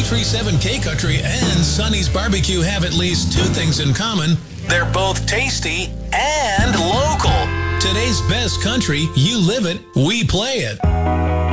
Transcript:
1037 K Country and Sonny's Barbecue have at least two things in common. They're both tasty and local. Today's best country, you live it, we play it.